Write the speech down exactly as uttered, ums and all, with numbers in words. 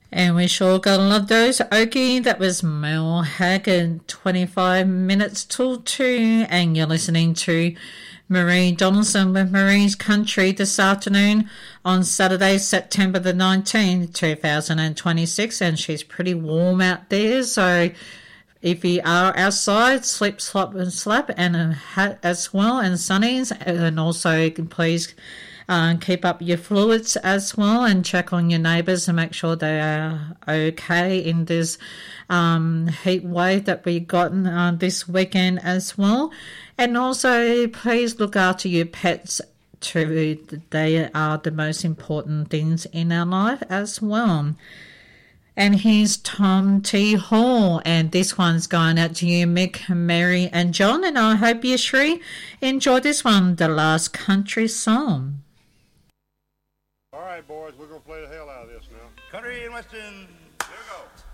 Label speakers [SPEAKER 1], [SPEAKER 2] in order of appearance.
[SPEAKER 1] And we sure gotta love those. Okie, that was Mel Haggard, twenty-five minutes till two, and you're listening to Marie Donaldson with Marie's Country this afternoon on Saturday, September the nineteenth, two thousand twenty-six, and she's pretty warm out there, so if you are outside, slip, slop and slap, and a hat as well, and sunnies, and also please Uh, keep up your fluids as well, and check on your neighbours and make sure they are okay in this um, heat wave that we got uh, this weekend as well. And also please look after your pets too. They are the most important things in our life as well. And here's Tom T. Hall, and this one's going out to you, Mick, Mary and John, and I hope you, Shree, enjoy this one, The Last Country Song.
[SPEAKER 2] All right, boys, we're going to play the hell out of this now.
[SPEAKER 3] Country and Western, here we go.